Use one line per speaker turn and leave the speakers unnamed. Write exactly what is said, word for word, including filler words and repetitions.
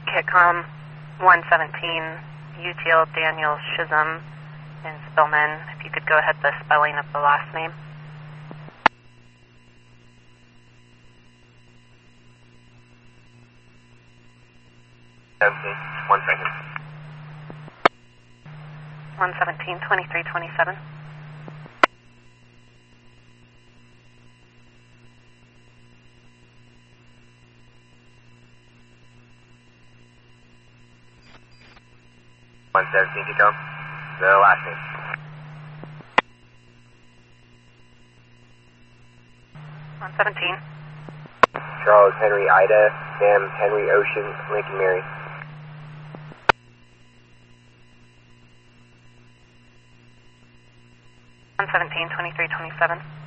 Kitcom one seventeen, Util Daniel Chisholm in Spillman. If you could go ahead the spelling of the last name.
seventeen, one second.
one seventeen, twenty-three twenty-seven.
one seventeen, Kitcom. The last name.
one seventeen.
Charles Henry Ida, Sam Henry Ocean, Lincoln Mary.
one seventeen, twenty-three twenty-seven.